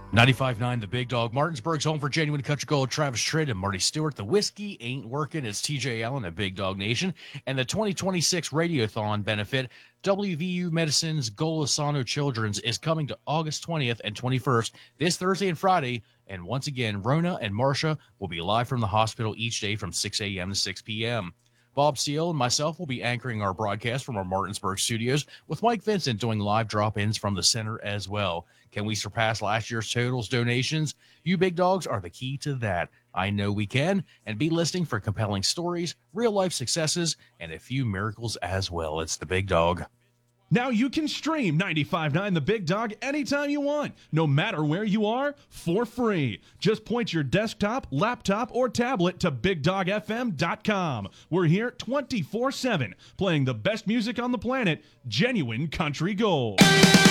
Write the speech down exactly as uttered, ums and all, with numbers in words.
ninety-five point nine The Big Dog. Martinsburg's home for genuine country gold. Travis Tritt and Marty Stewart. The whiskey ain't working. It's T J Allen at Big Dog Nation. And the twenty twenty-six Radiothon benefit, W V U Medicine's Golisano Children's, is coming to August twentieth and twenty-first, this Thursday and Friday. And once again, Rona and Marcia will be live from the hospital each day from six a.m. to six p.m. Bob Steele and myself will be anchoring our broadcast from our Martinsburg studios, with Mike Vincent doing live drop-ins from the center as well. Can we surpass last year's totals donations? You big dogs are the key to that. I know we can, and be listening for compelling stories, real-life successes, and a few miracles as well. It's the Big Dog. Now you can stream ninety-five point nine The Big Dog anytime you want, no matter where you are, for free. Just point your desktop, laptop, or tablet to big dog f m dot com. We're here twenty-four seven, playing the best music on the planet, genuine country gold.